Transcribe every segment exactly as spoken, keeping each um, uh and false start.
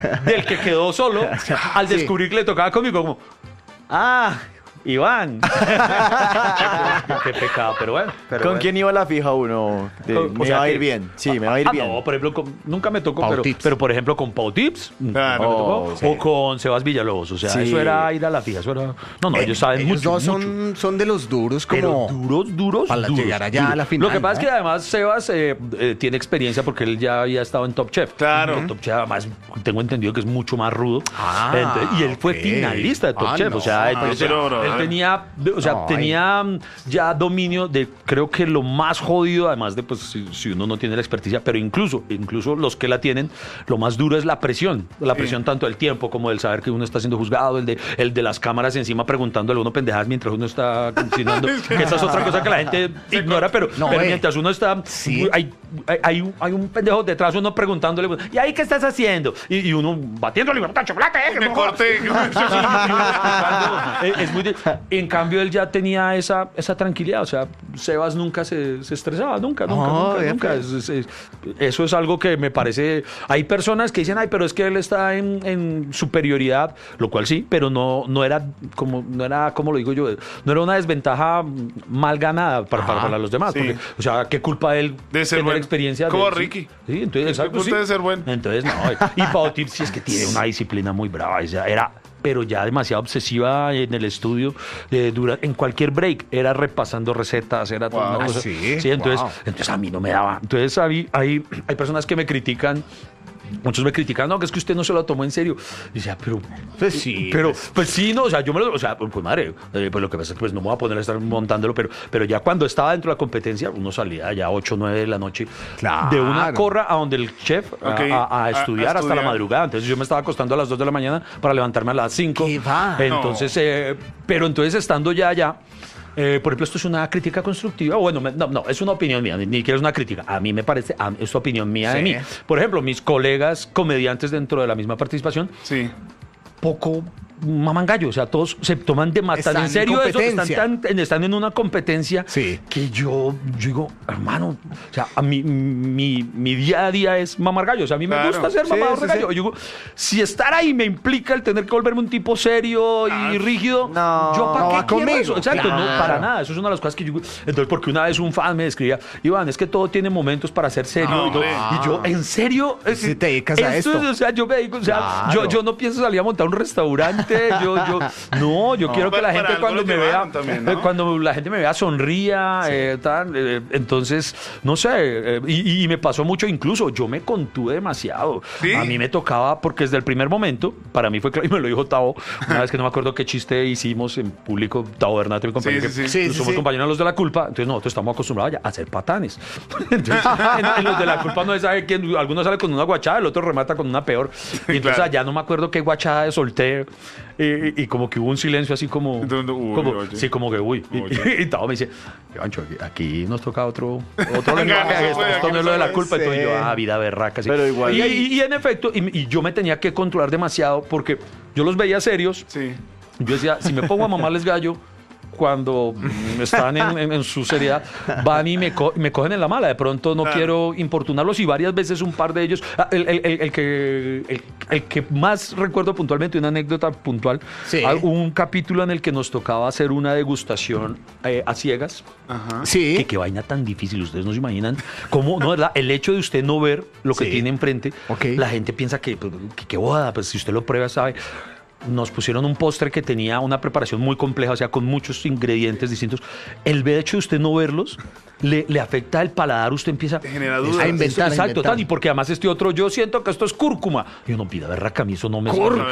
del que quedó solo al Sí. descubrir que le tocaba conmigo, como, ah, Iván. qué, qué pecado, pero bueno. Pero ¿Con bueno. quién iba a la fija uno? De, O- o me sea va a que- ir bien. Sí, me va a ir Ah, bien. no, por ejemplo, con- nunca me tocó, Pau pero, Tips. pero por ejemplo con Pau Tips, Claro. no me tocó, Oh, sí. o con Sebas Villalobos, o sea, Sí. eso era ir a la fija, eso era... No, no, ellos saben Ellos mucho, dos mucho. son, son de los duros Pero como... duros, duros, para duros, llegar allá duros. a la final, Lo que pasa ¿no? es que además Sebas eh, eh, tiene experiencia porque él ya había estado en Top Chef. Claro. En Top Chef además tengo entendido que es mucho más rudo. Ah, Entonces, y él fue ok. finalista de Top Ah, Chef, no, o sea, entonces, pero, bro, él ah. tenía, o sea, No, tenía mm, ya dominio de, creo que lo más jodido, además de pues si, si uno no tiene la experticia, pero incluso, incluso los que la tienen, lo más duro es la presión, la presión tanto del tiempo como del saber que uno está siendo juzgado, el de, el de las cámaras encima preguntándole a uno pendejadas mientras uno está cocinando, que esa es otra cosa que la gente ignora, pero, No, pero eh. mientras uno está, Sí. hay, hay, hay un, hay un pendejo detrás, uno preguntándole, ¿y ahí qué estás haciendo? Y, y uno batiéndole, "¡Bota chocolate, eh, que Me no jodas". corté. Es- es muy di- en cambio, él ya tenía esa, esa tranquilidad. O sea, Sebas nunca se, se estresaba, nunca, nunca, Oh, nunca, ya, nunca. pues. Es- es- es- eso es algo que me parece. Hay personas que dicen, ay, pero es que él está en, en superioridad, lo cual sí, pero no, no era como, no era, como lo digo yo, no era una desventaja mal ganada para, para, Ajá. para los demás. Sí. Porque, o sea, ¿qué culpa de él De ser tener bueno. experiencia? de- Como sí. Ricky. Sí, entonces, exacto, culpa sí. de ser bueno. Entonces, no. Y Pau Tips sí es que tiene una disciplina muy brava. O sea, era, pero ya demasiado obsesiva en el estudio. eh, dura, en cualquier break era repasando recetas, era toda Wow. una Ah, cosa. sí, entonces, wow. entonces a mí no me daba. Entonces hay, hay, hay personas que me critican. Muchos me critican, no, que es que usted no se lo tomó en serio. Y decía, pero. Pues sí, Pero, pues sí, no, o sea, yo me lo. O sea, pues madre, eh, pues lo que pasa es que pues, no me voy a poner a estar montándolo, pero, pero ya cuando estaba dentro de la competencia, uno salía ya ocho, nueve de la noche Claro. de una corra a donde el chef a- Ok, a, a a- a estudiar hasta la estudiar. madrugada. Entonces yo me estaba acostando a las dos de la mañana para levantarme a las cinco. ¿Qué va? Entonces, eh, pero entonces estando ya allá. Eh, por ejemplo, esto es una crítica constructiva. Bueno, me- no, no, es una opinión mía, ni, ni siquiera es una crítica. A mí me parece, a- es opinión mía de Sí. mí. Por ejemplo, mis colegas comediantes dentro de la misma participación, Sí. poco maman gallo, o sea, todos se toman de matar Están en en serio eso, están, competencia. tan- en- están en una competencia Sí. que yo, yo digo, hermano, o sea, a mí, mi, mi día a día es mamar gallo, o sea, a mí me Claro. gusta ser Sí, mamador sí, de gallo. sí. Yo digo, si estar ahí me implica el tener que volverme un tipo serio y rígido, no, yo para no qué va quiero conmigo. eso, exacto, no, Claro. para nada, eso es una de las cosas que yo, entonces, porque una vez un fan me escribía, Iván, es que todo tiene momentos para ser serio, No, y, yo, hombre. y yo, ¿en serio? Si te dedicas a Esto esto. es- o sea, yo me digo, o sea, Claro. yo, yo no pienso salir a montar un restaurante, yo, yo, no, yo No, quiero que para- la gente para algo cuando lo me vea, llevaron también, ¿no? eh, cuando la gente me vea sonría, eh, tal, eh, entonces, no sé, eh, y, y me pasó mucho, incluso yo me contuve demasiado, ¿Sí? a mí me tocaba, porque desde el primer momento, para mí fue claro, y me lo dijo Tavo, una vez que no me acuerdo qué chiste hicimos en público, Tavo Bernat, mi compañero, Sí, sí, que sí. Sí, sí, somos sí. compañeros los de la culpa, entonces nosotros estamos acostumbrados ya a hacer patanes. Entonces, en, en los de la culpa no se sabe quién, alguno sale con una guachada, el otro remata con una peor. Y entonces Claro. allá no me acuerdo qué guachada solté y, y como que hubo un silencio así como, Entonces, uy, como oye. sí, como que uy. Y, Oye. y Tavo me dice, Ancho, aquí, aquí nos toca otro, otro Venga, lenguaje, no se esto, puede, esto aquí no es no lo de se la puede. culpa. Entonces yo, Sí. ah, vida berraca. Sí. Pero igual- Y, y- y en efecto, y, y yo me tenía que controlar demasiado porque yo los veía serios. Sí. Yo decía, si me pongo a mamarles gallo cuando mm, están en, en- en su seriedad, van y me, co- me cogen en la mala. De pronto no Claro. quiero importunarlos y varias veces un par de ellos, ah, el, el- el- el que, el, el que más recuerdo puntualmente, una anécdota puntual, Sí. ah, un capítulo en el que nos tocaba hacer una degustación eh, a ciegas. Ajá. Sí. Que qué vaina tan difícil, ustedes no se imaginan cómo, no, ¿verdad? El hecho de usted no ver lo que Sí. tiene enfrente, Ok. la gente piensa que, pues, que, que boda, pues si usted lo prueba sabe. Nos pusieron un postre que tenía una preparación muy compleja, o sea, con muchos ingredientes distintos. El hecho de usted no verlos le, le afecta el paladar, usted empieza Te genera dudas. A inventar, a Exacto, inventar. tan, y porque además este otro, yo siento que esto es cúrcuma. Y uno pida berraca, a mí eso no me Cúrcuma.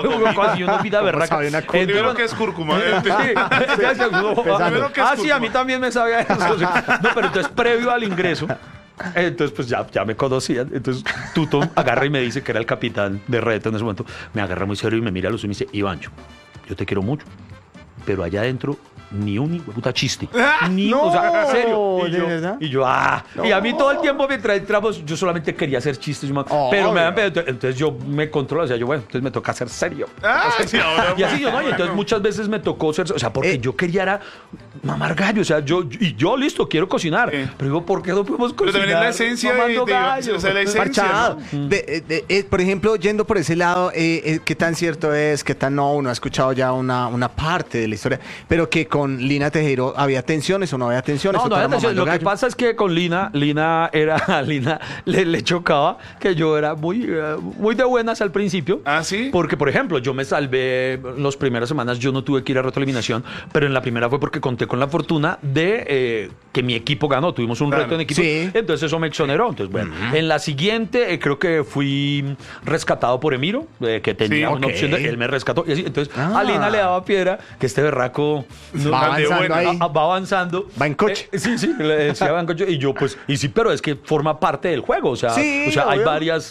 Y uno pida ¿Cómo berraca. sabe una cúrcuma? Entonces, Primero que es cúrcuma. Sí, gracias, no, Primero que es ah, sí, a cúrcuma. mí también me sabía eso. No, pero entonces, previo al ingreso, entonces, pues ya, ya me conocían. Entonces, Tuto agarra y me dice que era el capitán de Reto en ese momento. Me agarra muy serio y me mira a los ojos y me dice, Ivancho, yo te quiero mucho, pero allá adentro ni un hijo de puta chiste. Ah, Ni, no, o sea, en serio. Y ¿de yo, verdad? y yo, ah. Y a mí todo el tiempo mientras entramos, yo solamente quería hacer chistes. yo, Oh, pero me obvio. dan pedo, entonces, entonces yo me controlo, o sea, yo, bueno, entonces me toca ser serio. Ah, sí, ahora, Y así yo, ¿no? Y bueno. entonces muchas veces me tocó ser, o sea, porque Eh. yo quería era mamar gallo, o sea, yo, y yo listo, quiero cocinar. Eh. Pero digo, ¿por qué no podemos Pero cocinar? también es la esencia de, mamando de- gallo? o sea, la esencia, Parchado. ¿no? De- de- eh, por ejemplo, yendo por ese lado, eh, eh, ¿qué tan cierto es? ¿Qué tan no? Uno ha escuchado ya una, una parte de la historia, pero que con Lina Tejero había tensiones o no había tensiones. No, o no, todo era atención, mamando lo que gallo. pasa es que con Lina, Lina era, a Lina le, le chocaba que yo era muy, eh, muy de buenas al principio. ¿Ah, sí? Porque, por ejemplo, yo me salvé las primeras semanas, yo no tuve que ir a reto eliminación, pero en la primera fue porque conté con la fortuna de eh, que mi equipo ganó. Tuvimos un Claro. reto en equipo, Sí. entonces eso me exoneró. Entonces, bueno, en la siguiente eh, creo que fui rescatado por Emiro, eh, que tenía Sí, una ok. opción de, él me rescató. Y así, entonces, Ah. a Lina le daba piedra que este berraco no- Va Mal de avanzando buena. ahí. a- a- va avanzando. Va en coche. Eh, sí, sí, le decía va en coche. Y yo, pues, y sí, pero es que forma parte del juego. O sea, Sí, o sea hay obvio. varias.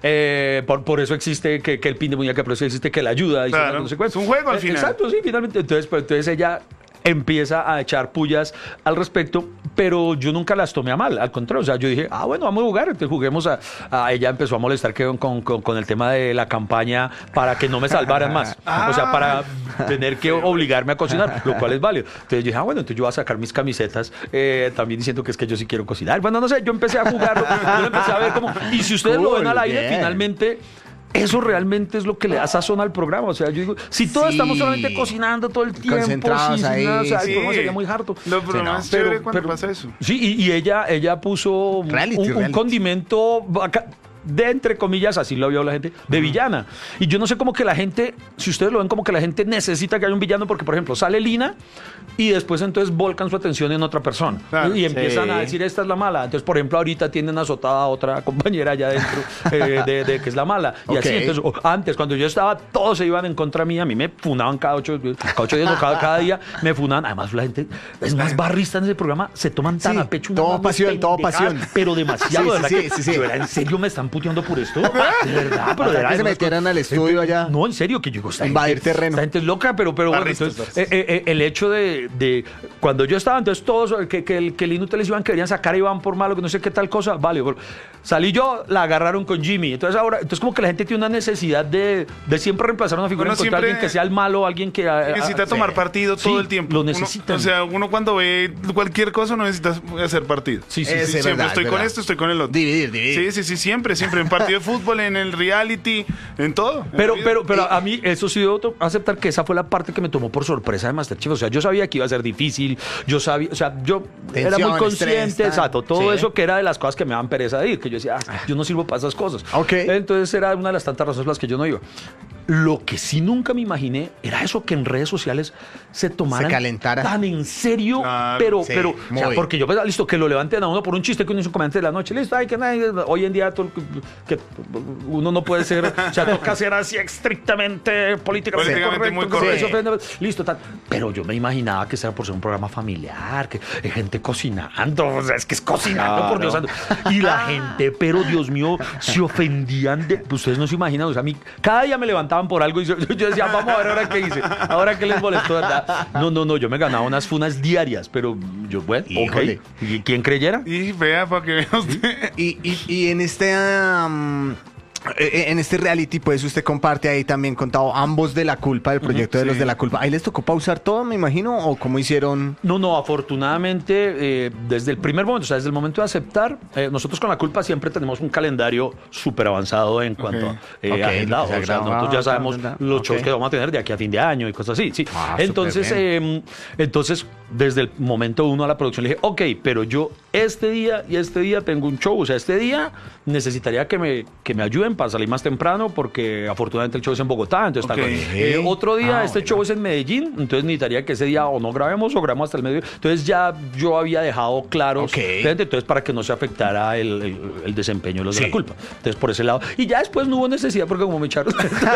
eh, por, por eso existe que, que el pin de muñeca, por eso existe que la ayuda. Y Claro. son las consecuencias. Es un juego al Eh, final. Exacto, sí, finalmente. Entonces, pues, entonces ella empieza a echar pullas al respecto, pero yo nunca las tomé a mal, al contrario, o sea, yo dije, ah, bueno, vamos a jugar, entonces juguemos a, a ella empezó a molestar que, con, con, con el tema de la campaña para que no me salvaran más, o sea, para tener que obligarme a cocinar, lo cual es válido. Entonces yo dije, ah, bueno, entonces yo voy a sacar mis camisetas eh, también diciendo que es que yo sí quiero cocinar. Bueno, no sé, yo empecé a jugarlo, yo lo empecé a ver como, y si ustedes lo ven al Cool, aire, bien. finalmente eso realmente es lo que le da sazón al programa. O sea, yo digo, si todos Sí. estamos solamente cocinando todo el tiempo, Concentrados sin, sin ahí, nada, o sea, sí. el programa sería muy harto. Lo pero Sí, no. más chévere cuando pasa eso. Sí, y, y ella, ella puso un, Reality, un- un reality. condimento acá, de entre comillas, así lo vio la gente, de villana. Y yo no sé cómo que la gente, si ustedes lo ven, como que la gente necesita que haya un villano, porque, por ejemplo, sale Lina y después entonces volcan su atención en otra persona. Claro. y, y empiezan Sí. a decir, esta es la mala. Entonces, por ejemplo, ahorita tienen azotada a otra compañera allá adentro eh, de, de que es la mala. Y Ok. así, entonces, o- antes, cuando yo estaba, todos se iban en contra mía. A mí me funaban cada ocho, cada ocho días o cada, cada día. Me funaban. Además, la gente es más barrista en ese programa. Se toman tan Sí, a pecho. unas todo manos pasión, todo pendejadas, pasión. Pero demasiado, Sí, de verdad sí, que sí, sí. yo era, ¿en serio me están puteando por esto? De verdad, pero de Hasta verdad. que se unas metieran cosas- al estudio allá. No, en serio, que yo digo, esta Invadir gente- terreno. Esta gente es loca, pero, pero bueno, Barristas, entonces, barristas. eh, eh, el hecho de, de cuando yo estaba, entonces todos, que, que, el- que el inútil les iban, querían sacar y iban por malo, que no sé qué tal cosa, vale, pero salí yo, la agarraron con Jimmy, entonces ahora, entonces como que la gente tiene una necesidad de, de siempre reemplazar una figura, Uno encontrar siempre a alguien que sea el malo, alguien que... ah, Necesita ah, tomar sí. partido todo Sí, el tiempo. lo Uno- necesitan. o sea, uno cuando ve cualquier cosa no necesita hacer partido. Sí, sí, Ese sí. es Siempre verdad, estoy es con verdad. esto, estoy con el otro. Dividir, dividir. Sí, sí, sí, siempre, siempre. En partido de fútbol, en el reality, en todo. en Pero, la vida. pero, pero a mí eso sí debo to- aceptar que esa fue la parte que me tomó por sorpresa de Masterchef. O sea, yo sabía que iba a ser difícil, yo sabía, o sea, yo era Tensión, muy consciente, estrés, tal. exacto, todo Sí. eso que era de las cosas que me daban pereza de ir, que yo decía, ah, yo no sirvo para esas cosas. Ok. Entonces era una de las tantas razones por las que yo no iba. Lo que sí nunca me imaginé era eso que en redes sociales se tomaran Se calentara. tan en serio, Claro, pero, sí, pero, o sea, muy. porque yo pensaba, listo, que lo levanten a uno por un chiste que uno hizo un comediante de la noche, listo, ay, que nadie, hoy en día todo- que uno no puede ser, o sea, toca ser así estrictamente políticamente, Políticamente muy correcto, correcto. que eso ofende, listo, tal. Pero yo me imaginaba que era por ser un programa familiar, que hay gente cocinando, o sea, es que es cocinando, por Dios santo. Y la gente, pero Dios mío, se ofendían de, pues, ustedes no se imaginan, o sea, a mí, cada día me levantaban por algo y yo, yo decía, vamos a ver ahora qué hice, ahora qué les molestó, ¿verdad? No, no, no, yo me ganaba unas funas diarias, pero yo, bueno, Híjole. ok. ¿Y quién creyera? Y vea, para que vea usted. Y, y, y en este um, eh, en este reality, pues usted comparte ahí también contado ambos de la culpa, del proyecto de los sí. de la culpa. ¿Ahí les tocó pausar todo, me imagino? ¿O cómo hicieron? No, no, afortunadamente, eh, desde el primer momento, o sea, desde el momento de aceptar, eh, nosotros con la culpa siempre tenemos un calendario súper avanzado en cuanto Ok. a eh, Ok, agendado. lo que O se sea, ha grabado, nosotros ya sabemos ta, ta, ta. los Ok. shows que vamos a tener de aquí a fin de año y cosas así. Sí. Ah, entonces, súper eh, entonces, desde el momento uno a la producción le dije, ok, pero yo este día y este día tengo un show. O sea, este día necesitaría que me, que me ayuden para salir más temprano porque afortunadamente el show es en Bogotá. Entonces, Ok. está con- eh, otro día, Ah, este bueno. show es en Medellín. Entonces necesitaría que ese día o no grabemos o grabemos hasta el medio. Entonces ya yo había dejado claro. Ok. Entonces, para que no se afectara el, el- el desempeño de los de Sí. la culpa. Entonces, por ese lado. Y ya después no hubo necesidad porque como me echaron.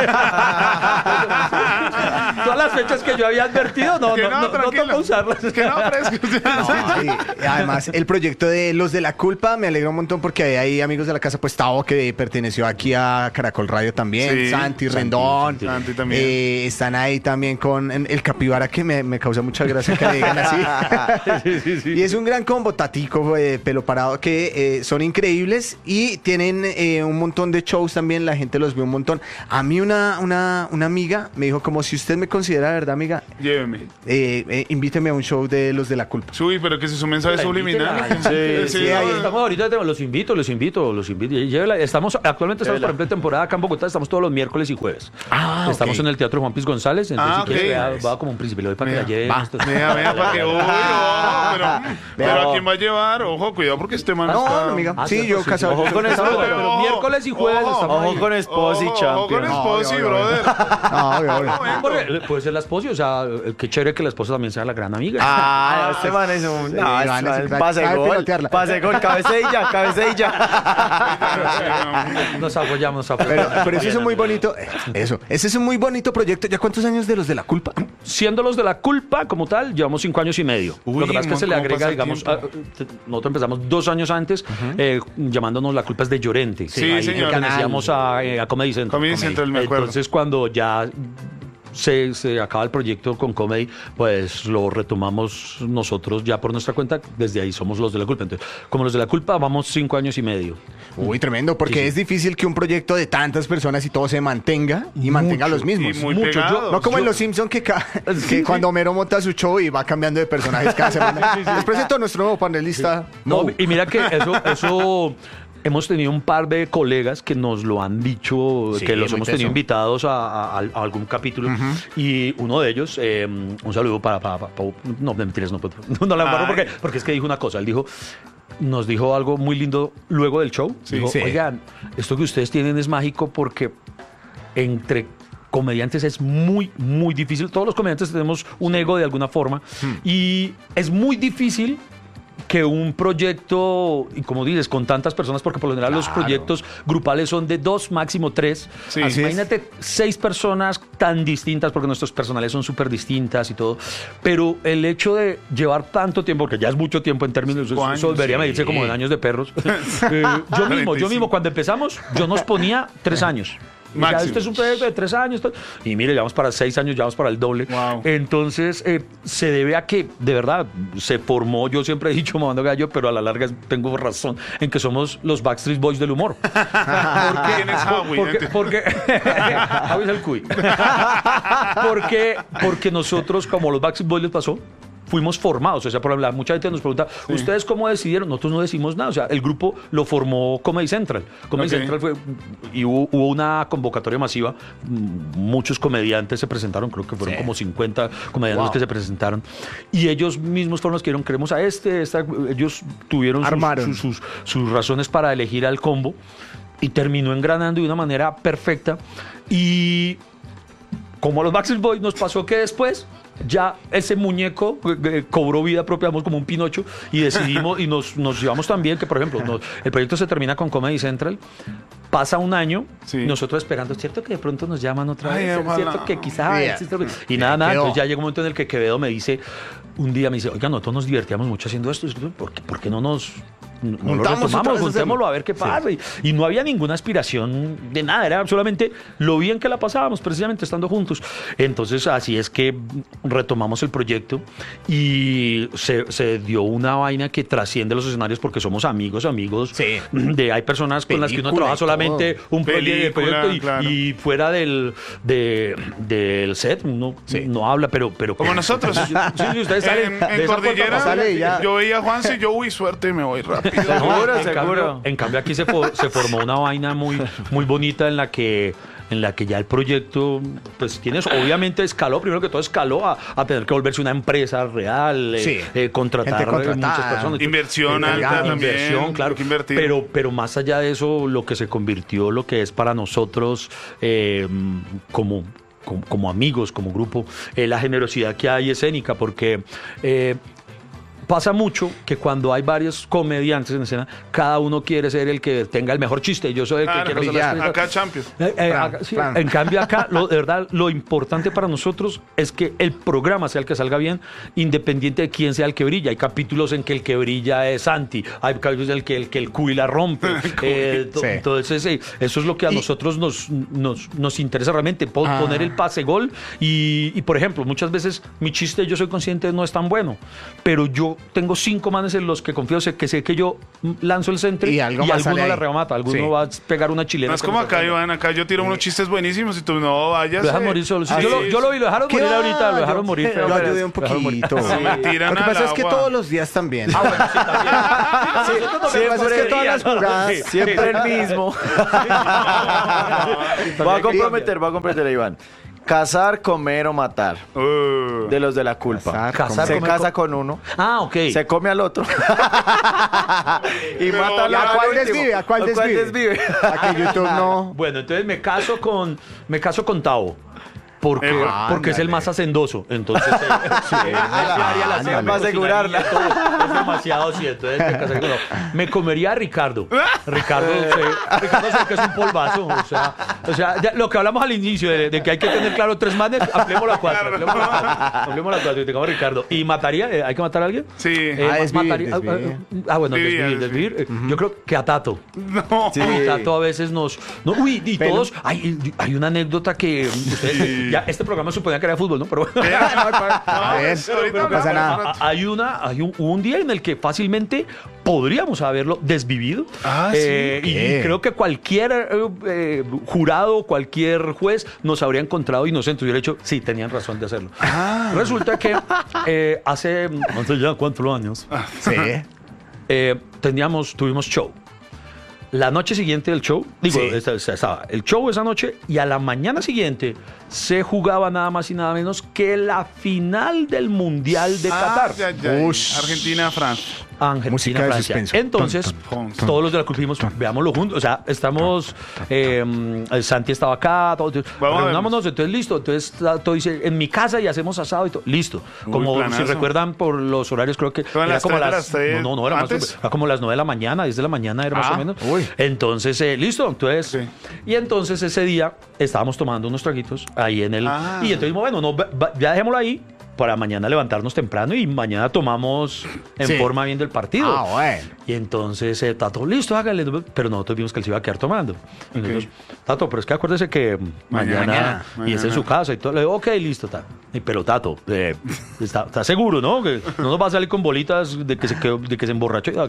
Todas las fechas que yo había advertido, no, Que no, no, no, no tranquilo. toca usarlas. Que no, fresco. No, sí. Además, el proyecto de los de la culpa me alegra un montón porque hay, hay amigos de la casa, pues Tavo, que perteneció a aquí a Caracol Radio también, Sí, Santi, Santi, Rendón, Santi también. eh, están ahí también con en- el Capibara, que me, me causa mucha gracia que le digan así. Sí, sí, sí. Y es un gran combo, Tatico, eh, Pelo Parado, que eh, son increíbles y tienen eh, un montón de shows también, la gente los ve un montón. A mí una, una, una amiga me dijo, como si usted me considera de verdad amiga, Lléveme. eh, eh, invíteme a un show de Los de la Culpa. Uy, pero que ese es un mensaje La subliminal. inviten a- Sí, sí, ahí no, Estamos ahorita, te- los invito, los invito, los invito. Y llévela. Estamos, actualmente estamos Llévela. por ejemplo en temporada acá en Bogotá, estamos todos los miércoles y jueves. Ah, Estamos ok. en el Teatro Juan Piz González, entonces Ah, si quieres, ok. vea, va como un príncipe, le doy para que Vea, la lleve. va. Esto- Vea, vea, para que. Uy, ojo, pero, pero Vea. ¿a quién va a llevar? Ojo, cuidado, porque este man No, está. no, amiga. Ah, Sí, sí, yo sí, casado. ojo con eso. Pero, pero Ojo, miércoles y jueves ojo, estamos Ojo ahí. con Esposi, Ojo, ojo con champion. Esposi, No, brother. No, obvio, obvio. Bueno. Porque puede ser la esposa, o sea, eh, qué chévere que la esposa también sea la gran amiga. Ah, este man es un. Sí, No, man, este ese man, crack. pase Sabe gol. pilotearla. Pase gol, cabecilla, cabecilla. Nos apoyamos, nos Pero, apoyamos. pero ese es un muy bonito, eso, ese es un muy bonito proyecto. ¿Ya cuántos años de Los de la Culpa? Siendo los de la culpa como tal, llevamos cinco años y medio. Uy, Lo que pasa es que mon, se le ¿cómo agrega, pasa el digamos, tiempo? a- t- nosotros empezamos dos años antes eh, llamándonos La Culpa es de Llorente. Sí, Ahí señor. pertenecíamos a, eh, a Comedy Central. Comedy Central, me acuerdo. Entonces, cuando ya se, se acaba el proyecto con Comedy, pues lo retomamos nosotros ya por nuestra cuenta. Desde ahí somos los de la culpa. Entonces, como los de la culpa, vamos cinco años y medio. Uy, tremendo, porque Sí, sí. es difícil que un proyecto de tantas personas y todo se mantenga y mantenga a los mismos. Y muy Mucho, yo- pegados. No como en Yo- Los Simpson que, ca- que Sí, cuando Homero monta su show y va cambiando de personajes cada semana. Les presento a nuestro nuevo panelista. No, Mo. y mira que eso, eso hemos tenido un par de colegas que nos lo han dicho, Sí, que los muy hemos teso. tenido invitados a, a- a algún capítulo. Y uno de ellos, eh, un saludo para, para, para- para- no, de mentiras, no, puedo- no, le acuerdo Ay. porque, porque es que dijo una cosa. Él dijo, nos dijo algo muy lindo luego del show. Sí, dijo, sí. oigan, esto que ustedes tienen es mágico porque entre comediantes es muy, muy difícil. Todos los comediantes tenemos un ego de alguna forma y es muy difícil que un proyecto, y como dices, con tantas personas, porque por lo general los Claro. proyectos grupales son de dos, máximo tres. Sí. Así Así es. imagínate seis personas tan distintas, porque nuestros personales son súper distintas y todo. Pero el hecho de llevar tanto tiempo, porque ya es mucho tiempo en términos, eso, Cinco eso años, debería sí. medirse como en años de perros. Eh, yo mismo, yo mismo, cuando empezamos, yo nos ponía tres años. Y ya, Máximo. este es un proyecto de tres años. tal. Y mire, ya vamos para seis años, ya vamos para el doble. Wow. Entonces, eh, se debe a que, de verdad, se formó, yo siempre he dicho mamando gallo, pero a la larga tengo razón, en que somos los Backstreet Boys del humor. ¿Quién es Howie? Porque, porque Howie es el cuy. porque, porque nosotros, como los Backstreet Boys les pasó, fuimos formados. O sea, por ejemplo, mucha gente nos pregunta, ¿ustedes cómo decidieron? Nosotros no decimos nada. O sea, el grupo lo formó Comedy Central. Comedy Ok. Central fue, y hubo, hubo una convocatoria masiva. Mm, Muchos comediantes se presentaron, creo que fueron Sí. como cincuenta comediantes Wow. los que se presentaron. Y ellos mismos fueron los que dijeron, queremos a este, esta. Ellos tuvieron sus- Armaron. sus, sus, sus razones para elegir al combo. Y terminó engranando de una manera perfecta. Y como a los Backstreet Boys nos pasó que después ya ese muñeco eh, cobró vida propia, digamos, como un Pinocho, y decidimos y nos, nos llevamos también que, por ejemplo, nos- el proyecto se termina con Comedy Central, pasa un año, Sí. nosotros esperando, ¿cierto que de pronto nos llaman otra Ay, vez? ojalá. ¿Cierto que quizás? Yeah. existe algo? Y nada, nada, Quedó. entonces ya llega un momento en el que Quevedo me dice, un día me dice, oiga, nosotros nos divertíamos mucho haciendo esto, ¿por qué, por qué no nos... No lo Juntamos otra retomamos, vez a juntémoslo hacerlo. a ver qué pasa. Y, y no había ninguna aspiración de nada, era solamente lo bien que la pasábamos, precisamente estando juntos. Entonces, así es que retomamos el proyecto y se, se dio una vaina que trasciende los escenarios porque somos amigos, amigos. Sí. De, hay personas con las que uno Película trabaja y todo. solamente un proye- Película, proyecto y, claro. y fuera del, de- del set uno Sí. no habla, pero... pero Como nosotros. Sí, sí, ustedes salen En, de en esa Cordillera, puerta, sale y ya. yo veía a Juanse y yo, uy, suerte, me voy rápido. Seguro, en seguro. Cambio, en cambio aquí se, fo- se formó una vaina muy, muy bonita en la que en la que ya el proyecto pues tienes obviamente escaló, primero que todo escaló a, a tener que volverse una empresa real, eh, Sí. eh, contratar Gente contratada. eh, muchas personas. Inversión Eh, alta también, inversión, claro. hay que invertir. Pero, pero más allá de eso, lo que se convirtió, lo que es para nosotros eh, como como, como amigos, como grupo, eh, la generosidad que hay escénica, porque eh, pasa mucho que cuando hay varios comediantes en escena, cada uno quiere ser el que tenga el mejor chiste. Yo soy el que Claro, quiero hacer brillar. las Acá Champions. Eh, eh, Fran, acá- sí, Fran. en cambio acá, lo, de verdad, lo importante para nosotros es que el programa sea el que salga bien, independiente de quién sea el que brilla. Hay capítulos en que el que brilla es Santi, hay capítulos en el que el, que el Cuy la rompe. Eh, to- Sí. Entonces, eh, eso es lo que a Y- nosotros nos, nos, nos interesa realmente, po- Ah. poner el pase gol. Y, y, por ejemplo, muchas veces mi chiste, yo soy consciente, no es tan bueno, pero yo tengo cinco manes en los que confío, sé que sé que yo lanzo el centro Y y, algo más alguno sale la ahí. remata, alguno Sí. va a pegar una chilena. No es que como me acá, sorprende. Iván, acá yo tiro unos chistes buenísimos y tú no vayas. Lo dejan eh. morir solo. Sí, Ah, yo, sí, lo, yo lo vi, lo dejaron ¿Qué morir va? ahorita, lo dejaron Yo- morir. Yo pero- ayudé un lo dejaron morir. poquito. Sí, me tiran Lo que al pasa es que agua. todos los días también. Ah, bueno, sí, también. Sí, Nosotros nos sí, vemos pasa es que ese todas día, las ¿no? jugadas- Sí, Siempre sí. el mismo. También Voy hay a que comprometer, voy a comprometer a Iván. Cazar, comer o matar. Uh, De los de la culpa. Cazar, Cazar, Se comer, casa co- con uno, Ah, ok. se come al otro. y Pero, mata al ¿y a otro cuál al último. desvive? ¿A cuál desvive? desvive? A que YouTube no. Bueno, entonces me caso con me caso con Tavo. Porque, Eh, porque es el ándale. más hacendoso. Entonces, eh, sí, él haría la cena, ándale. Va a asegurarla. cocinaría todo. Es demasiado, sí. Entonces me casé con él. Me comería a Ricardo. Ricardo, sé, Ricardo sé que es un polvazo. O sea, o sea ya lo que hablamos al inicio de, de que hay que tener claro tres manes, ampliémoslo a cuatro. Ampliémoslo a cuatro. Ampliémoslo a cuatro y tengamos a Ricardo. ¿Y mataría? Eh, ¿Hay que matar a alguien? Sí. Eh, Ah, desvivir, mataría- desvivir. Ah, bueno, Desvivir, desvivir, desvivir. Eh, Yo creo que a Tato. No. Sí. Y Tato a veces nos. No, uy, y Pero- todos. Hay, hay una anécdota que. ustedes- ya, este programa suponía que era de fútbol, ¿no? Pero. A ver, ahorita no pasa hablamos, nada. Hay una, hay un, un día en el que fácilmente podríamos haberlo desvivido. Ah, sí. Eh, y ¿Qué? creo que cualquier eh, eh, jurado, cualquier juez nos habría encontrado inocentes. Yo hubiera dicho, sí, tenían razón de hacerlo. Resulta que eh, hace, no sé ya cuántos años, Sí. eh, teníamos, tuvimos show. La noche siguiente del show, digo, Sí. esta- esta- estaba el show esa noche y a la mañana siguiente se jugaba nada más y nada menos que la final del Mundial de Ah, Qatar. ya, ya. Ush. Argentina, Francia. Argentina, Música de Francia. suspenso. Entonces, Ton, ton, ton, todos los de la culpa dijimos, veámoslo juntos. O sea, estamos. eh, el Santi estaba acá, todo, Vamos a reunámonos, entonces listo. Entonces, todo dice, en mi casa y hacemos asado y todo. Listo. Uy, Como planazo. si recuerdan por los horarios, creo que ¿Eran era las como tres de las. las tres no, no, no, era, más, antes? era como las nueve de la mañana, diez de la mañana era más Ah, o menos. uy. Entonces, eh, listo. Entonces, Sí. y entonces ese día estábamos tomando unos traguitos ahí en el. Ah. Y entonces, bueno, no, va- va- ya dejémoslo ahí para mañana levantarnos temprano y mañana tomamos en Sí. forma bien del partido. Ah, bueno. Y entonces eh, Tato, listo, hágale. Pero nosotros vimos que él se iba a quedar tomando. Y nosotros, Tato, pero es que acuérdese que mañana, Mañana, y es en mañana. su casa y todo. Le digo, ok, listo, Tato. Y, pero Tato, eh, está, está seguro, ¿no? Que no nos va a salir con bolitas de que se, quedó- de que se emborrachó. Y, ok.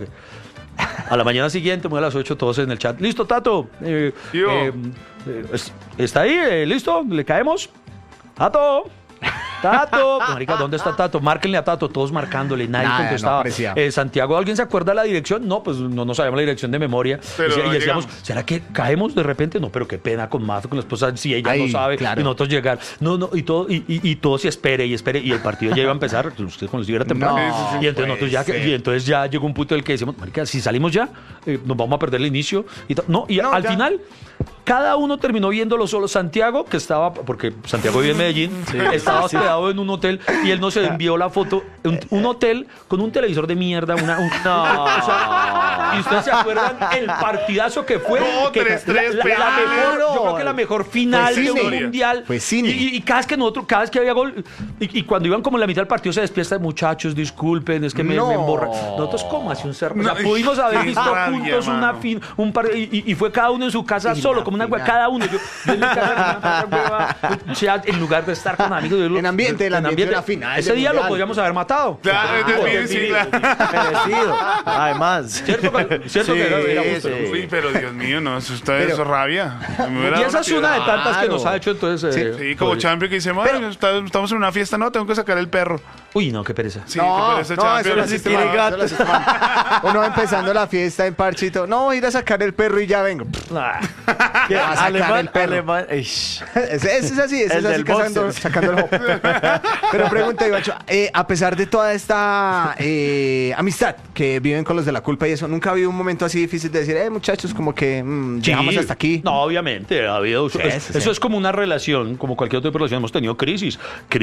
A la mañana siguiente, muy a las ocho, todos en el chat. Listo, Tato. Eh, Yo. eh, eh, es- ¿Está ahí? Eh, ¿Listo? ¿Le caemos? Tato. Tato, marica, ¿dónde está Tato? Márquenle a Tato, todos marcándole, nadie Nada, no contestaba. aparecía. Eh, Santiago, ¿alguien se acuerda de la dirección? No, pues no nos sabíamos la dirección de memoria. Pero y, y decíamos, llegamos. ¿será que caemos de repente? No, pero qué pena con Mafe, con la esposa, si ella Ay, no sabe claro. y nosotros llegar. No, no, y todo, y, y, y todo se espere y espere, y el partido ya iba a empezar, usted como si hubiera temprano. No, y entonces puede nosotros ya, ser. y entonces ya llegó un punto en el que decimos, marica, si salimos ya, eh, nos vamos a perder el inicio. Y ta- no, y No, al ya. final, cada uno terminó viéndolo solo. Santiago, que estaba, porque Santiago vive en Medellín, estaba hospedado en un hotel y él nos envió la foto, un, un hotel con un televisor de mierda, una, un- o sea, y ustedes se acuerdan el partidazo que fue. No, que tres, tres, la, la- la penales. mejor, yo creo que la mejor final Fue de un cine. mundial. Fue cine. Y, y- y cada vez que nosotros, cada vez que había gol, y, y cuando iban como en la mitad del partido se despierta, muchachos, disculpen, es que me, No. me emborra. Nosotros como así un cerro. O sea, No, pudimos haber qué visto rabia, juntos una mano. fin, un par, y, y- y fue cada uno en su casa Y solo, la como una hue- final. cada uno. Yo, yo en mi casa, como una hueva, o sea, en lugar de estar con amigos. yo lo- En ambiente, el ambiente de una final Ese del día lo mundial. podríamos haber matado. Claro, es Claro, desvivir, sí, desvivir. claro. Merecido. Además. ¿Cierto, que- cierto Sí, que era- era justo, sí. ¿no? Uy, pero Dios mío, no, eso está Pero- eso es rabia. Me hubiera Y dado esa es una de piedra. tantas que Claro. nos ha hecho entonces. eh, Sí, como pues- champion que dice, "Madre, está- estamos en una fiesta, no, tengo que sacar el perro. Uy, no, qué pereza. Sí, No, que parece no, champion, eso lo así hiciste que- mal, eso lo hiciste mal. Uno empezando la fiesta en parchito. No, voy a ir a sacar el perro y ya vengo. Ah. Que va a sacar el Alemán, perro. alemán. Ish. Ese, ese es así, ese El es así del cazando- boxer. sacando el hopo. Pero pregunta, Ivacho, eh, a pesar de toda esta eh, amistad que viven con los de la culpa y eso, ¿nunca ha habido un momento así difícil de decir, eh, muchachos, como que mm, Sí. dejamos hasta aquí? No, obviamente, ha habido. Sí, es- sí, eso sí. es como una relación, como cualquier otra relación. Hemos tenido crisis,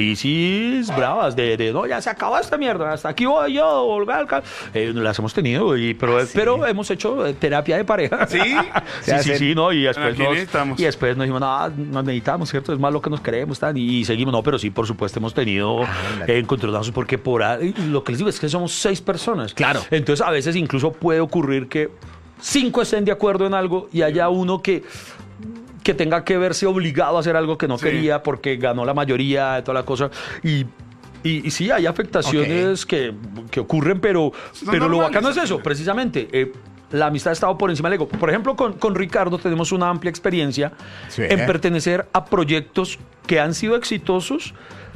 crisis bravas, de, de no, ya se acabó esta mierda, hasta aquí voy yo, Olga, Alca. Eh, las hemos tenido, y, pero, pero hemos hecho eh, terapia de pareja. ¿Sí? sí, sí, hacen- sí, no, y después, Aquí nos, necesitamos. y después nos dijimos, no, nos necesitamos, ¿cierto? Es más lo que nos queremos, tan, y seguimos, no, pero sí, por supuesto, hemos tenido Ándale. eh, encontronazos, porque por ahí, lo que les digo es que somos seis personas. Claro. Entonces, a veces incluso puede ocurrir que cinco estén de acuerdo en algo y haya uno que que tenga que verse obligado a hacer algo que no Sí. quería porque ganó la mayoría de toda la cosa. Y, y, y sí, hay afectaciones que, que ocurren, pero, Son pero lo normales, bacano es al eso, final. precisamente. eh, la amistad ha estado por encima del ego. Por ejemplo, con, con Ricardo tenemos una amplia experiencia Sí. en pertenecer a proyectos que han sido exitosos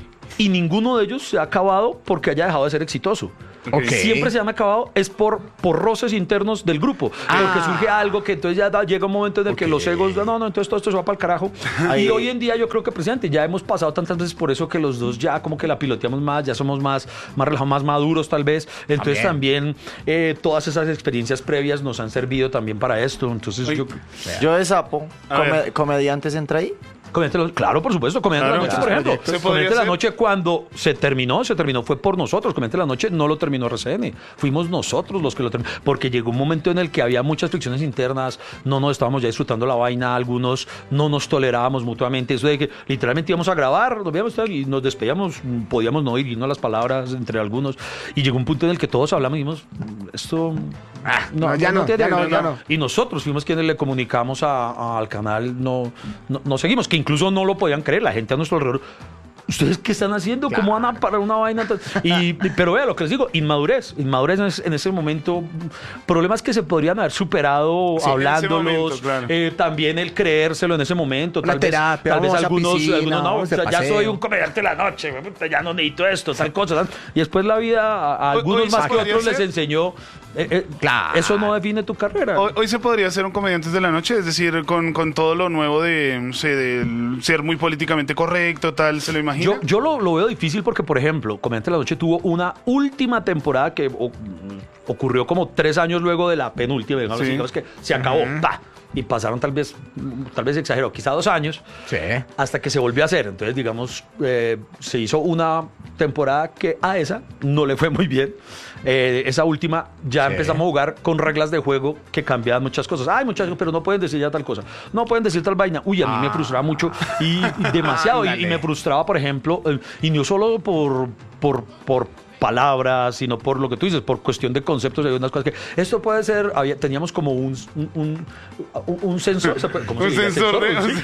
y ninguno de ellos se ha acabado porque haya dejado de ser exitoso. Ok. Siempre se han acabado es por, por roces internos del grupo. Ah. Porque surge algo que entonces ya da- llega un momento en el que Ok. los egos, no, no, entonces todo esto se va para el carajo. Y hoy en día yo creo que, presidente, ya hemos pasado tantas veces por eso que los dos ya como que la piloteamos más, ya somos más, más relajados, más maduros tal vez. Entonces también, eh, todas esas experiencias previas nos han servido también para esto. Entonces Oye, yo... Yo de sapo, A come- ver. comediantes entra ahí. Comediante de la- claro, por supuesto, Comediante de la Claro, Noche, ya. por ejemplo. Se podría Comediante de la hacer. Noche, cuando se terminó, se terminó fue por nosotros. Comediante de la Noche no lo terminó R C N. Fuimos nosotros los que lo terminamos. Porque llegó un momento en el que había muchas fricciones internas, no nos estábamos ya disfrutando la vaina, algunos no nos tolerábamos mutuamente. Eso de que literalmente íbamos a grabar, nos veíamos tal, y nos despedíamos, podíamos no ir, irnos las palabras entre algunos. Y llegó un punto en el que todos hablamos y dijimos, esto... Ah, no, ya no, tiene- ya no, ya no. Y nosotros fuimos quienes le comunicamos a- a- al canal, no, no, no seguimos, que incluso no lo podían creer, la gente a nuestro alrededor. ¿Ustedes qué están haciendo? ¿Cómo van a parar una vaina? tan-?" Y, pero vea lo que les digo, inmadurez. Inmadurez en, ese- en ese momento. Problemas que se podrían haber superado Sí, en ese hablándolos. momento, claro. eh, también el creérselo en ese momento. Una Tal vez, terapia, tal vez vamos a algunos, piscina, algunos no, vamos de o sea, ya paseo. soy un comediante de la noche, güey, puta, ya no necesito esto, tal cosa. tal. Y después la vida a, a Hoy- algunos hoy más se que podría otros les ser- enseñó. eh, eh, Claro. Eso no define tu carrera. Hoy, hoy se podría ser un comediantes de la noche, es decir, con, con todo lo nuevo de, no sé, de ser muy políticamente correcto, tal, ¿se lo imagina? Yo, yo lo, lo veo difícil porque, por ejemplo, Comediante de la Noche tuvo una última temporada que o- ocurrió como tres años luego de la penúltima, digamos, Sí. así, digamos que se acabó, ¡pa! Y pasaron tal vez, tal vez exagero, quizá dos años, Sí. hasta que se volvió a hacer. Entonces, digamos, eh, se hizo una temporada que a esa no le fue muy bien. Eh, esa última ya Sí. empezamos a jugar con reglas de juego que cambiaban muchas cosas. Ay, muchachos, pero no pueden decir ya tal cosa. No pueden decir tal vaina. Uy, a mí me Ah. frustraba mucho y, y demasiado. Y, y Ándale. me frustraba, por ejemplo, eh, y no solo por, por, por palabras, sino por lo que tú dices, por cuestión de conceptos. Hay unas cosas que esto puede ser, había, teníamos como un, un, un, un sensor, ¿se puede- ¿cómo se Un diría? sensor de- Sí.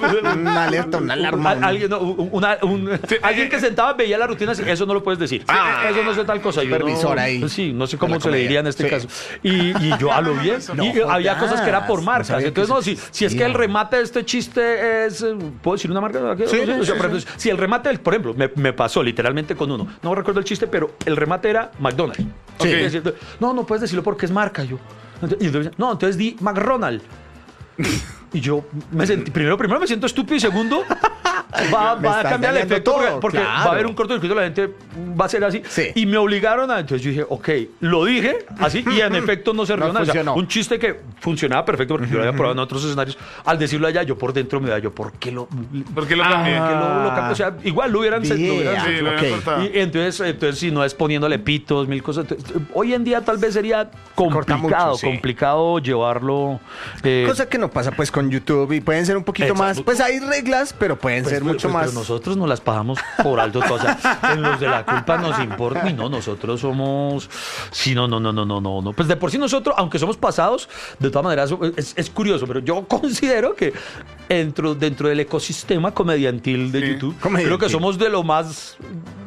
Una alerta, una alarma. Al- Alguien, no, un- una- un- alguien que sentaba veía la rutina así, eso no lo puedes decir. Ah. Eso no sé tal cosa. Y uno- Supervisor ahí. Sí, no sé De cómo la se le comedia. diría en este Sí. caso. Y, y yo a lo bien. No y había jodas, cosas que era por no marcas. sabía que Entonces, no, eso si, si es que el existía. remate de este chiste es. eh, ¿Puedo decir una marca? Sí, O sea, sí, por sí, ejemplo, sí. si el remate, del- por ejemplo, me, me pasó literalmente con uno. No recuerdo el chiste, pero el remate era McDonald's. Sí. Es decir, no, no puedes decirlo porque es marca. Yo. Y entonces, no, entonces di McDonald. Y yo me sentí, primero, primero me siento estúpido y segundo, va, Me va a estás cambiar el dañando efecto porque, todo, porque va a claro. haber un cortocircuito, la gente va a ser así. Sí. Y me obligaron a, entonces yo dije, ok, lo dije así y en efecto no sirvió No nada. O sea, funcionó. un chiste que funcionaba perfecto porque yo lo había probado en otros escenarios. Al decirlo allá, yo por dentro me da yo, ¿por qué lo, ¿Por qué lo ¿por cambié? qué lo, lo cambié? O sea, igual lo hubieran, se- lo hubieran Yeah. Sí, lo habían Ok. cortado. y entonces, entonces, si no es poniéndole pitos, mil cosas. entonces, hoy en día tal vez sería Corta complicado, mucho, sí. complicado llevarlo. eh, Cosa que no pasa pues con YouTube y pueden ser un poquito Exacto. más, pues hay reglas, pero pueden pues, ser pues, mucho pues, más. pero nosotros nos las pagamos por alto. O sea, en los de la culpa nos importa. Y no, nosotros somos. Sí, no, no, no, no, no, no. no. Pues de por sí nosotros, aunque somos pasados, de todas maneras es, es curioso, pero yo considero que dentro, dentro del ecosistema comediantil de Sí. YouTube, Comediantil. creo que somos de lo más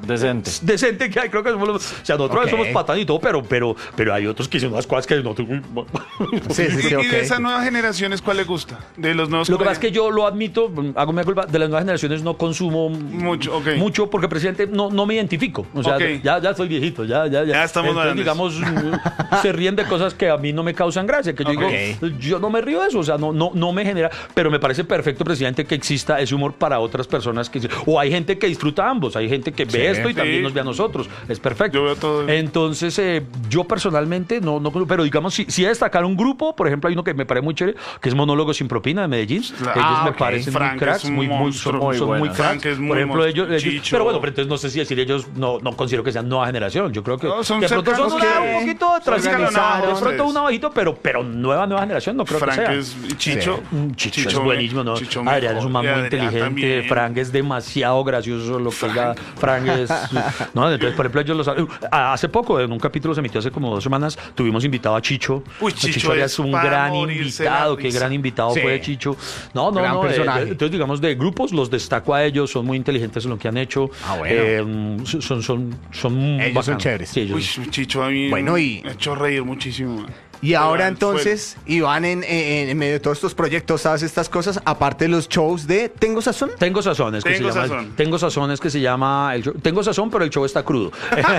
Decente. decente que hay, creo que somos los, o sea, nosotros Ok. somos patán y todo, pero, pero, pero hay otros que hicieron unas cosas que nosotros... Sí, sí, ¿Y, sí, y ok. de esas nuevas generaciones cuál le gusta? De los nuevos Lo que pasa es que comediantes. yo lo admito, hago mi culpa, de las nuevas generaciones no consumo Mucho, ok. mucho porque, presidente, no, no me identifico. O sea, Ok. ya, ya soy viejito, ya, ya, ya. Ya estamos Entonces, grandes. digamos, se ríen de cosas que a mí no me causan gracia, que yo Ok. digo, yo no me río de eso, o sea, no, no, no me genera, pero me parece perfecto, presidente, que exista ese humor para otras personas que... O hay gente que disfruta ambos, hay gente que ve Sí. esto y Sí. también nos ve a nosotros, es perfecto. Yo veo todo. Entonces, eh, yo personalmente no, no, pero digamos, si, si he de destacar un grupo, por ejemplo, hay uno que me parece muy chévere, que es Monólogo sin Propina de Medellín. Claro. Ellos Ah, me ok. parecen Frank muy es cracks, un muy, muy, monstruo, son, muy son muy buena. cracks. Frank es muy por ejemplo, ellos, monstruo. ellos- Chicho. pero bueno, pero entonces no sé si decir ellos no, no considero que sean nueva generación. Yo creo que No, son de pronto son cercanos una, que- un poquito son atrás, escalonados de pronto ustedes. una bajito, pero, pero nueva, nueva generación no creo Frank que sea. es y Chicho. Mm, Chicho, es me- buenísimo, ¿no? Chicho me Adrián es un man jode, muy Adrián inteligente. también. Frank es demasiado gracioso. Lo que diga Frank es. No, entonces, por ejemplo, ellos los. ah, Hace poco, en un capítulo se emitió hace como dos semanas, tuvimos invitado a Chicho. Uy, A Chicho Arias, es un para gran morirse la invitado. Qué risa. gran invitado Sí. fue Chicho. No, no, Gran no. eh, personaje. eh, entonces, digamos, de grupos los destaco a ellos. Son muy inteligentes en lo que han hecho. Ah, bueno. Eh, son, son, son Ellos son bacanos. chéveres. Sí, ellos- Uy, Chicho a mí Bueno, y- me ha hecho reír muchísimo. man. Y ahora Pero, entonces, Iván, en, en, en medio de todos estos proyectos, ¿sabes estas cosas? Aparte de los shows de Tengo Sazón. Tengo sazones que Tengo se llama. sazón. Tengo sazones que se llama. El show- tengo sazón, pero el show está crudo.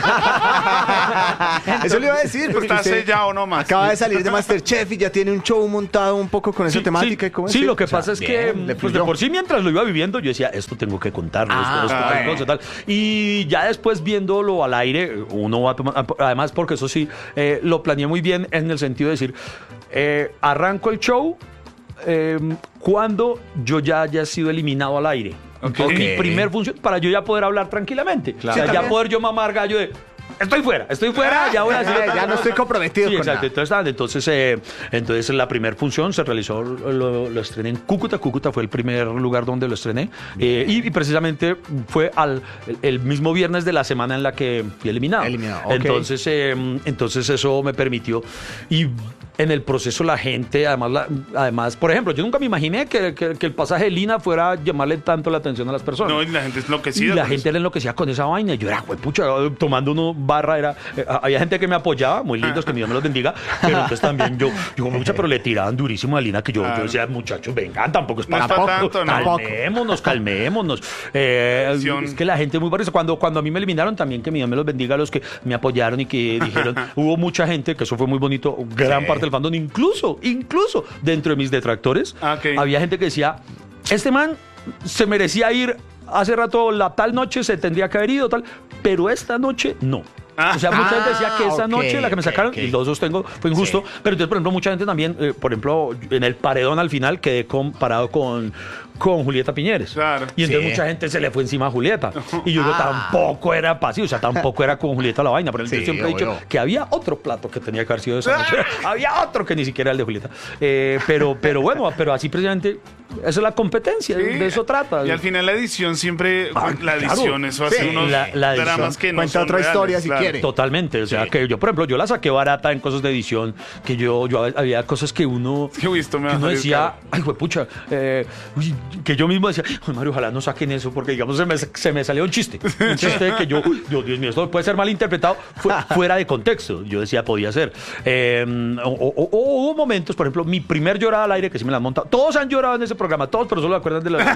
Eso le iba a decir. Porque ¿Está usted sellado nomás? acaba de salir de Masterchef y ya tiene un show montado un poco con esa Sí, temática. sí, y cómo sí, es. lo que O sea, pasa es bien, que le pues, de fluyó. por sí mientras lo iba viviendo yo decía, esto tengo que contarlo, Ah, esto, esto, tal bueno. cosa, tal. Y ya después viéndolo al aire, uno va a tomar, además porque eso sí, eh, lo planeé muy bien en el sentido de decir, eh, arranco el show eh, cuando yo ya haya sido eliminado al aire. Entonces, mi Ok. primer función, para yo ya poder hablar tranquilamente. Claro. O sea, Sí, ya también. poder yo mamar gallo de... Estoy fuera, estoy fuera, ya voy a hacer... Ya, ya no estoy comprometido Sí, con exacto. nada. Entonces, nada, entonces, eh, entonces la primera función se realizó, lo, lo estrené en Cúcuta. Cúcuta fue el primer lugar donde lo estrené. Eh, y, y precisamente fue al el, el mismo viernes de la semana en la que fui eliminado. Eliminado, ok. Entonces, eh, entonces eso me permitió. Y en el proceso la gente, además, la- además por ejemplo, yo nunca me imaginé que, que- que el pasaje de Lina fuera a llamarle tanto la atención a las personas. No, y la gente es Y enloquecida. la con gente eso. era enloquecida con esa vaina. Y yo era, güey, pucha, tomando uno barra. Era, eh, había gente que me apoyaba, muy lindos, que Dios me los bendiga. Pero entonces también yo, yo mucha, pero le tiraban durísimo a Lina, que yo, yo Claro. decía, muchachos, vengan, tampoco es No para es para tanto. tanto, ¿no? Calmémonos, calmémonos. Eh, Acción. es que la gente muy parece. Cuando, cuando a mí me eliminaron, también que mi Dios me los bendiga a los que me apoyaron y que dijeron, hubo mucha gente, que eso fue muy bonito, gran Sí. parte del fandom, incluso, incluso dentro de mis detractores, Ah, ok. había gente que decía, este man se merecía ir hace rato, la tal noche se tendría que haber ido, tal, pero esta noche no. Ah. O sea, mucha gente decía que esa Ah, ok, noche la que me ok, sacaron, ok. y los dos tengo, fue injusto. Pero entonces, por ejemplo, mucha gente también, eh, por ejemplo, en el paredón al final quedé comparado con, con Julieta Piñeres. Claro. Y entonces Sí. mucha gente se le fue encima a Julieta. Y yo digo, Ah. tampoco era pasivo, o sea, tampoco era con Julieta la vaina. Pero yo Sí, siempre he dicho obvio. que había otro plato que tenía que haber sido de esa noche. Había otro que ni siquiera era el de Julieta. Eh, pero, pero bueno, pero así precisamente, esa es la competencia, Sí. de eso trata. Y al final la edición siempre, Ah, la claro. edición, eso hace Sí, unos la- la edición. dramas que no Cuenta son otra reales, historia si claro. quiere. Totalmente, o sea que yo, por ejemplo, yo la saqué barata en cosas de edición, que yo, yo había cosas que uno, Qué visto me que va a uno salir decía, caro. ay, pucha, eh, uy, que yo mismo decía, ay, Mario, ojalá no saquen eso, porque digamos se me, se me salió un chiste, un chiste que yo, yo, Dios mío, esto puede ser mal interpretado fu- fuera de contexto, yo decía, podía ser. Eh, o, o- o hubo momentos, por ejemplo, mi primer llorada al aire, que sí me la han montado, todos han llorado en ese programa, todos, pero solo se acuerdan de la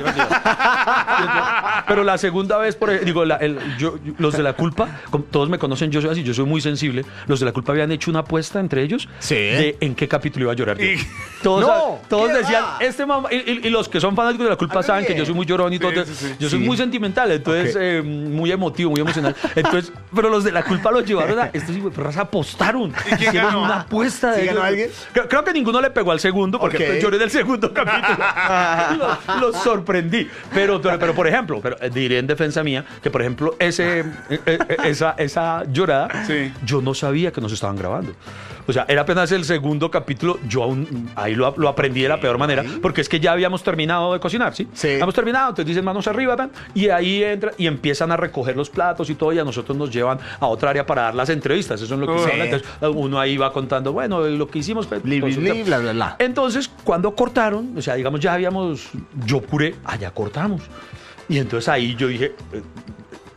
pero la segunda vez, por ejemplo, digo, la- el- yo- yo- los de la culpa, como todos me conocen, yo soy así, yo soy muy sensible. Los de la culpa habían hecho una apuesta entre ellos Sí. de en qué capítulo iba a llorar yo. Y- Todos, No, todos ¿qué decían, va? este mamá, y, y- y los que son fanáticos de la culpa Ah, saben que bien. yo soy muy llorón y Sí, todo. sí, sí. Yo soy Sí. muy sentimental, entonces, Ok. eh, muy emotivo, muy emocional. Entonces, pero los de la culpa los llevaron a, estos perras apostaron. quién Hicieron ganó? una apuesta de ¿Sí ganó ellos. alguien? Creo, creo que ninguno le pegó al segundo, porque Ok. pues, lloré del segundo capítulo. los, los sorprendí. Pero, pero, pero, por ejemplo, pero eh, diré en defensa mía que, por ejemplo, ese, eh, eh, esa, esa llorada, Sí. yo no sabía que nos estaban grabando. O sea, era apenas el segundo capítulo, yo aún, ahí lo, lo aprendí de la peor manera, porque es que ya habíamos terminado de cocinar, ¿sí? Sí. Habíamos terminado, entonces dicen manos arriba, tan, y ahí entra y empiezan a recoger los platos y todo, y a nosotros nos llevan a otra área para dar las entrevistas, eso es lo que Sí. se habla. Entonces, uno ahí va contando, bueno, lo que hicimos... pues, Bli, bli, consulta. bli, bla, bla, bla. Entonces, cuando cortaron, o sea, digamos, ya habíamos, yo puré, allá cortamos. Y entonces ahí yo dije, eh,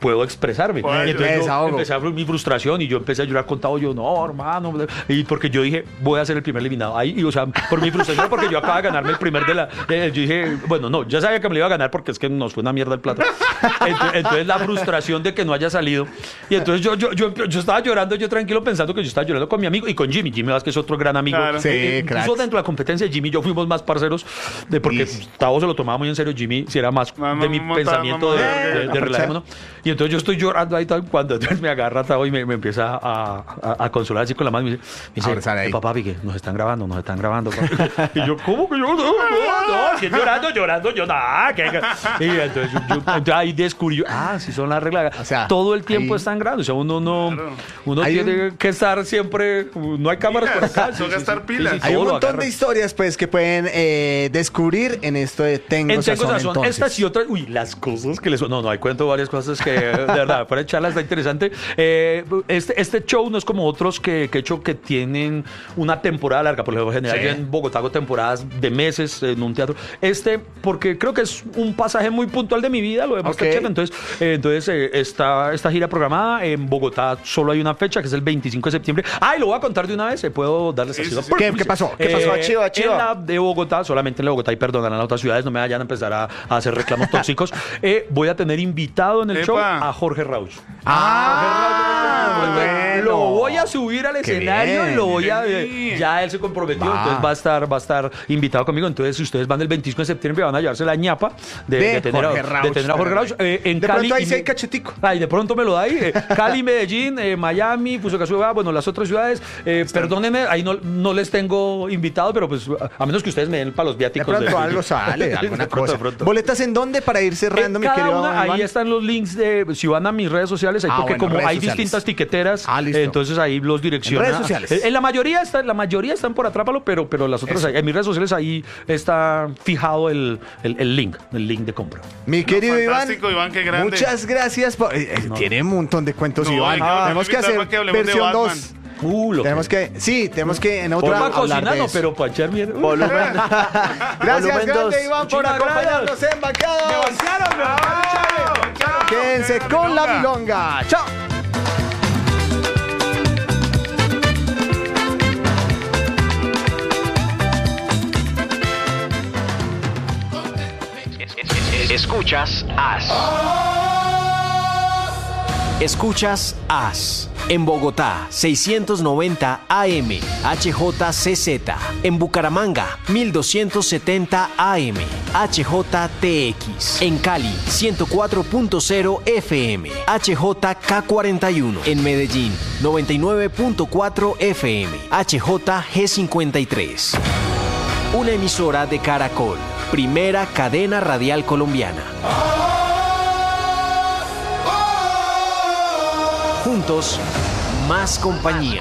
puedo expresarme. Pues, Y entonces yo desahogo. empecé a mi frustración y yo empecé a llorar contado. Yo, no, hermano. Y porque yo dije, voy a ser el primer eliminado. Ahí, y, o sea, por mi frustración, porque yo acababa de ganarme el primer de la. de- yo dije, bueno, no, ya sabía que me lo iba a ganar porque es que nos fue una mierda el plato. Entonces, entonces la frustración de que no haya salido. Y entonces yo, yo, yo, yo estaba llorando, yo tranquilo, pensando que yo estaba llorando con mi amigo y con Jimmy. Jimmy Vázquez es otro gran amigo. Claro. Sí, Eh, Incluso cracks. dentro de la competencia, Jimmy y yo fuimos más parceros, de porque Sí. Tavo se lo tomaba muy en serio. Jimmy si era más Mamá, de mi mamá, pensamiento mamá, de, mamá, de, de mamá. relajémonos. Y entonces yo estoy llorando ahí tal, cuando entonces me agarra Tavo y me, me empieza a, a, a consolar así con la mano y me dice, me dice Abrazar ahí. "Eh, papá, papi, que nos están grabando, nos están grabando. papi". Y yo, ¿cómo que yo? No, no, no, si es llorando, llorando, yo nada. que- que-". Y entonces, yo, yo- entonces ahí descubrí, yo, ah, si son las reglas. O sea, todo el tiempo ahí- están grabando. O sea, uno no, Claro. uno Hay tiene que estar siempre, no hay cámaras por acá. Pilas, toca estar pilas. Hay todo un lo montón agarra. de historias pues que pueden eh, descubrir en esto de Tengo En Tengo Sazón, Sazón, entonces. estas y otras, uy, las cosas que les... No, no, hay cuento varias cosas que, de verdad, fuera de charla está interesante. Eh, este, este show no es como otros que, que he hecho que tienen una temporada larga, por lo general Sí. yo en Bogotá hago temporadas de meses en un teatro. Este, porque creo que es un pasaje muy puntual de mi vida, lo demás Ok. está chévere. Entonces, eh, entonces eh, está esta gira programada en Bogotá, solo hay una fecha, que es el veinticinco de septiembre. Ah, y lo voy a contar de una vez, eh, puedo darles así. sí, una sí. ¿Qué- qué pasó? ¿Qué pasó? Eh, Chiva, chiva. En la de Bogotá, solamente en la de Bogotá, y perdonarán a las otras ciudades, no me vayan a empezar a, a hacer reclamos tóxicos. Eh, voy a tener invitado en el Epa. show a Jorge Rauch. Ah, Jorge Rauch, bueno. Lo voy a subir al Qué escenario, bien. lo voy a. Qué bien. Ya él se comprometió, Va. entonces va a estar, va a estar invitado conmigo. Entonces, si ustedes van el veinticinco de septiembre, van a llevarse la ñapa de, De de tener, a- Jorge Rauch. de tener a Jorge Rauch. Eh, en De Cali. pronto ahí y sí hay me- cachetico. Ay, de pronto me lo da ahí. eh, Cali, Medellín, eh, Miami, Fusagasugá, bueno, las otras ciudades. Eh, perdónenme, ahí no, no les tengo invitados, pero pues a, a menos que ustedes me den para los De viáticos. pronto algo sale, alguna De pronto, cosa. de pronto. ¿Boletas en dónde para ir cerrando, En mi cada querido una, Iván? ahí están los links de, si van a mis redes sociales, ahí Ah, porque bueno, como redes hay sociales. distintas tiqueteras, Ah, listo. eh, entonces ahí los direcciona. En redes sociales. Eh, En la mayoría están, la mayoría están por Atrápalo, pero, pero las otras, Eso. ahí- en mis redes sociales ahí está fijado el, el, el link, el link de compra. Mi querido Iván, fantástico, Iván, qué grande. muchas gracias por... eh, eh, Tiene un montón de cuentos, No, Iván. hay que- tenemos que hay que hacer invitar para que hablemos de versión Batman. dos. Uh, lo Tenemos que... Sí, tenemos que en otra para hablar cocinar, de no, eso. pero para echar mierda. Volumen. Gracias, Volumen grande, dos. Iván, por Muchísimas acompañarnos en Banqueados. Quédense Qué con la milonga. milonga. Chao. Escuchas As. Escuchas As. En Bogotá, seiscientos noventa A M, H J C Z. En Bucaramanga, mil doscientos setenta A M, H J T X. En Cali, ciento cuatro punto cero F M, H J K cuarenta y uno. En Medellín, noventa y nueve punto cuatro F M, H J G cincuenta y tres. Una emisora de Caracol, primera cadena radial colombiana. Juntos, más compañía.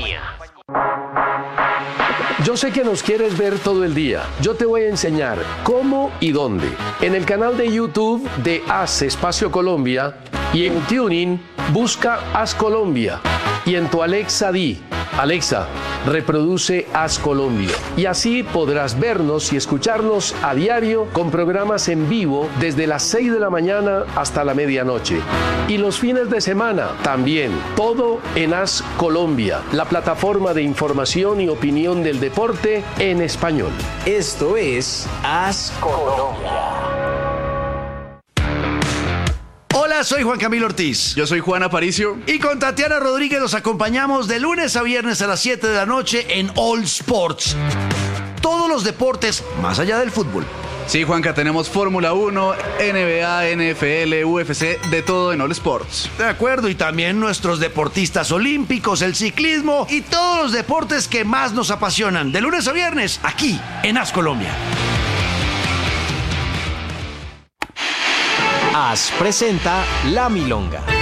Yo sé que nos quieres ver todo el día. Yo te voy a enseñar cómo y dónde. En el canal de YouTube de As Espacio Colombia y en TuneIn busca As Colombia. Y en tu Alexa di, Alexa, reproduce As Colombia. Y así podrás vernos y escucharnos a diario con programas en vivo desde las seis de la mañana hasta la medianoche. Y los fines de semana también. Todo en As Colombia, la plataforma de información y opinión del deporte en español. Esto es As Colombia. Hola, soy Juan Camilo Ortiz. Yo soy Juan Aparicio. Y con Tatiana Rodríguez nos acompañamos de lunes a viernes a las siete de la noche en All Sports. Todos los deportes más allá del fútbol. Sí, Juanca, tenemos Fórmula uno, N B A, N F L, U F C, de todo en All Sports. De acuerdo, y también nuestros deportistas olímpicos, el ciclismo y todos los deportes que más nos apasionan. De lunes a viernes, aquí en As Colombia. As presenta La Milonga.